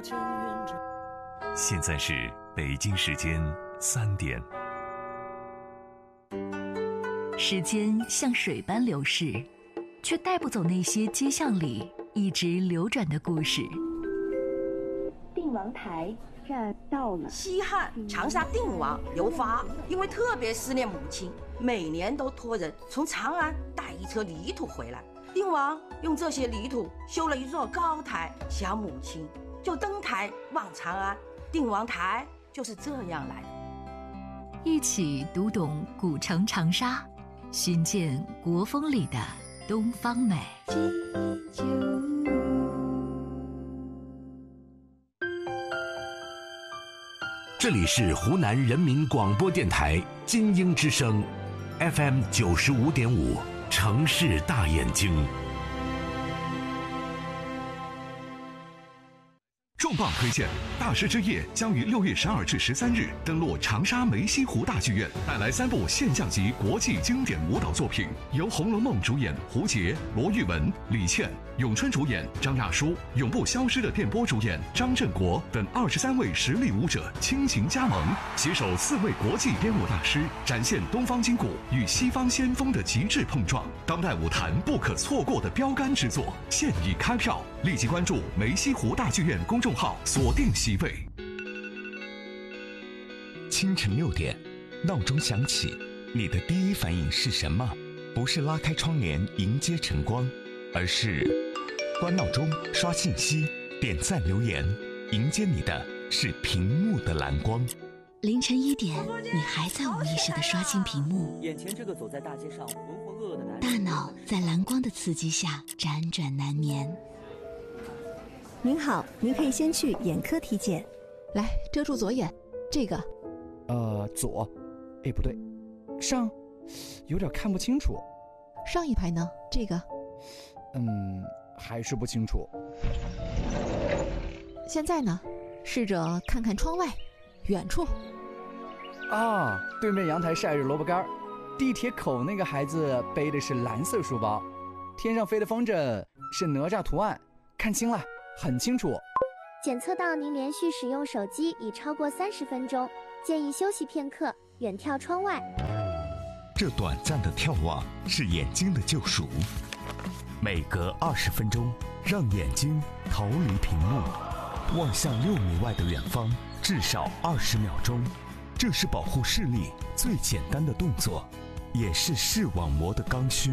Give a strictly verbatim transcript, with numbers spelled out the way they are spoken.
现在是北京时间三点。 时间像水般流逝，却带不走那些街巷里一直流转的故事。 定王台站到了。 西汉长沙定王刘发因为特别思念母亲，每年都托人从长安带一车泥土回来。定王用这些泥土修了一座高台，想母亲就登台望长安，定王台就是这样来的。 一起读懂古城长沙，寻见国风里的东方美。 这里是湖南人民广播电台金鹰之声 F M 九十五点五，城市大眼睛。 重磅推荐，大师之夜将于六月十二至十三日登陆长沙梅溪湖大剧院，带来三部现象级国际经典舞蹈作品，由《红楼梦》主演胡洁、罗玉雯、李倩，咏春主演张亚舒，永不消失的电波主演张振国等二十三位实力舞者倾情加盟，携手四位国际编舞大师，展现东方筋骨与西方先锋的极致碰撞，当代舞坛不可错过的标杆之作，现已开票，立即关注梅溪湖大剧院公众号，锁定席位。 清晨六点，闹钟响起，你的第一反应是什么？不是拉开窗帘迎接晨光，而是关闹钟、刷信息、点赞留言，迎接你的是屏幕的蓝光。 凌晨一点，你还在无意识地刷新屏幕， 眼前这个走在大街上浑浑噩噩的男人， 大脑在蓝光的刺激下辗转难眠。 您好，您可以先去眼科体检。 来，遮住左眼，这个。 呃，左，哎，不对，上，有点看不清楚。 上一排呢？这个。 嗯，还是不清楚。 现在呢？试着看看窗外，远处。 啊，对面阳台晒着萝卜干，地铁口那个孩子背的是蓝色书包，天上飞的风筝是哪吒图案，看清了，很清楚。 检测到您连续使用手机已超过三十分钟，建议休息片刻，远眺窗外。 这短暂的眺望是眼睛的救赎，每隔二十分钟，让眼睛逃离屏幕，望向六米外的远方，至少二十秒钟。这是保护视力最简单的动作，也是视网膜的刚需。